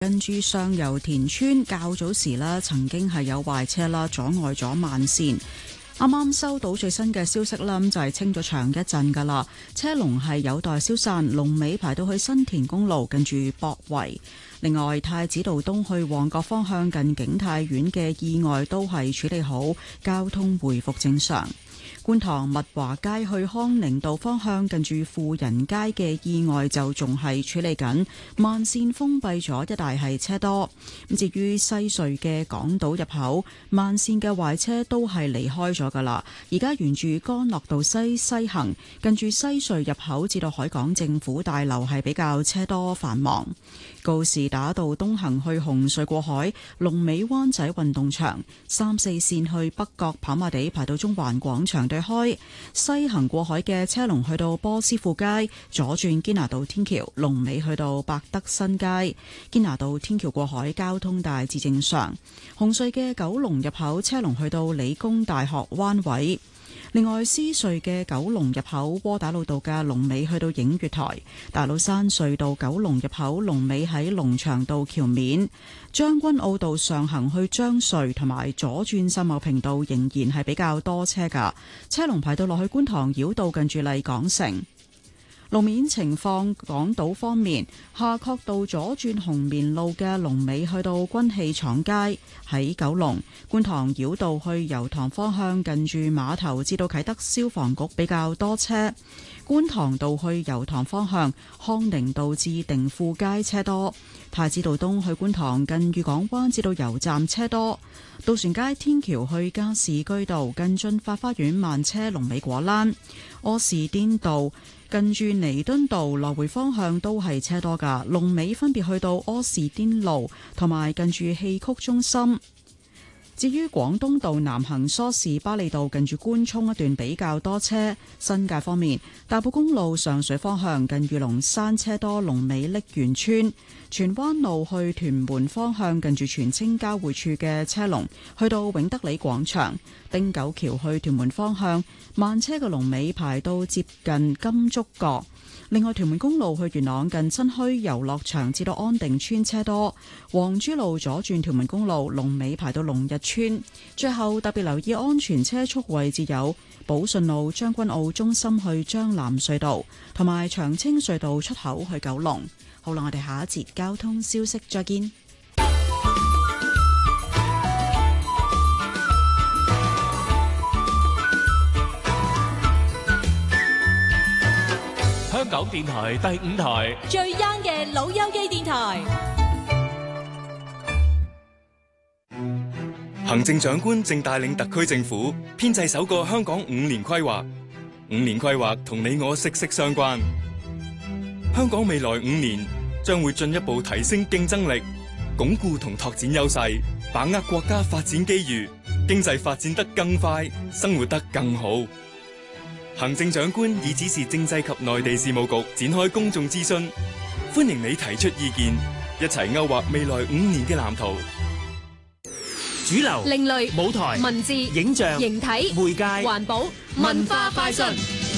跟住上游田村較早時呢曾經係有壞車啦，阻礙咗慢線。啱啱收到最新嘅消息啦，咁就係清咗場一陣噶啦，車龍係有待消散，龍尾排到去新田公路近住博圍。另外，太子道東去旺角方向近景泰苑嘅意外都係處理好，交通回復正常。觀塘物華街去康寧道方向近住富人街嘅意外就仲係處理緊，慢線封閉咗，一帶係車多。咁至於西隧嘅港島入口，慢線嘅壞車都係離開咗噶啦，而家沿住干諾道西行，近住西隧入口至到海港政府大樓係比較車多繁忙。告士打道東行去紅隧過海，龍尾灣仔運動場，3、4線去北角跑馬地排到中環廣場對開，西行過海嘅車龍去到波斯富街，左轉堅拿道天橋，龍尾去到百德新街。堅拿道天橋過海交通大致正常。紅隧嘅九龍入口車龍去到理工大學灣位。另外，獅隧嘅九龍入口窩打老道嘅龍尾去到映月台，大老山隧道九龍入口龍尾喺龍翔道橋面，將軍澳道上行去將隧同埋左轉秀茂坪道仍然係比較多車㗎，車龍排到落去觀塘繞道近住麗港城。路面情況，港島方面，夏慤道左轉紅棉路嘅龍尾去到軍器廠街；喺九龍觀塘繞道去油塘方向，近住碼頭至到啟德消防局比較多車；觀塘道去油塘方向，康寧道至定富街車多；太子道東去觀塘近裕港灣至到油站車多；渡船街天橋去加士居道近駿發花園慢車龍尾果欄；柯士甸道近住彌敦道來回方向都係車多㗎，龍尾分別去到柯士甸路同埋近住戲曲中心。至於廣東道南行梳士巴利道近住官涌一段比較多車。新界方面，大埔公路上水方向近裕龍山車多，龍尾瀝源村。荃灣路去屯門方向近住荃青交匯處嘅車龍去到永德里廣場。汀九橋去屯門方向慢車嘅龍尾排到接近金竹角。另外，屯門公路去元朗近新墟遊樂場至到安定村車多，黃珠路左轉屯門公路龍尾排到龍日村。最後特別留意安全車速位置有寶順路將軍澳中心去將藍隧道，同埋長青隧道出口去九龍。好啦，我哋下一節交通消息再見。 香港電台第5台最 young 嘅老友記電台。 行政長官正帶領特區政府編製首個香港5年規劃。5年規劃同你我息息相關。香港未來5年將會進一步提升競爭力，鞏固同拓展優勢，把握國家發展機遇，經濟發展得更快，生活得更好。行政長官已指示政制及內地事務局展開公眾諮詢，歡迎你提出意見，一齊勾畫未來5年嘅藍圖。 主流、 另類、 舞台、 文字、 影像、 形體、 媒介、 環保、文化快訊。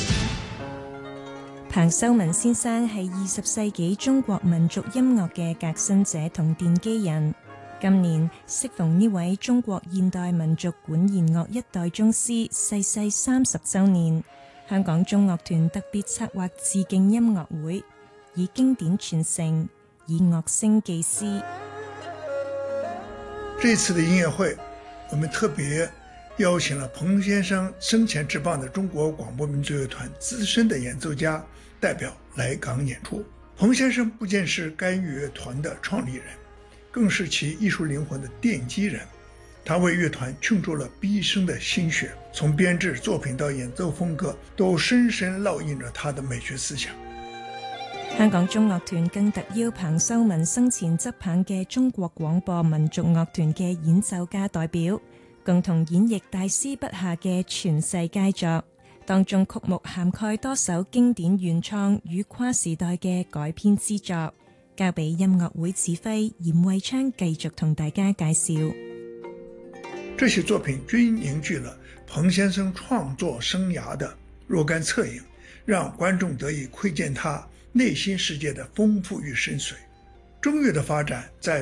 彭秀文先生係20世紀中國民族音樂嘅革新者同奠基人。今年適逢呢位中國現代民族管弦樂一代宗師逝世30週年，香港中樂團特別策劃致敬音樂會，以經典傳承，以樂聲記詩。 這次的音樂會，我們特別邀請了彭先生生前執棒的中國廣播民族樂團資深的演奏家代表來港演出。彭先生不僅是該樂團的創立人，更是其藝術靈魂的奠基人。他為樂團傾注了畢生的心血，從編制作品到演奏風格，都深深烙印着他的美學思想。 香港中樂團更特邀彭秀文生前執棒嘅中國廣播民族樂團嘅演奏家代表，共同演繹大師筆下嘅傳世佳作。當中曲目涵蓋多首經典原創與跨時代嘅改編之作。交俾音樂會指揮嚴惠昌繼續同大家介紹。 這些作品均凝聚了彭先生創作生涯的若干側影，讓觀眾得以窺見他內心世界的豐富與深邃。 中乐的发展在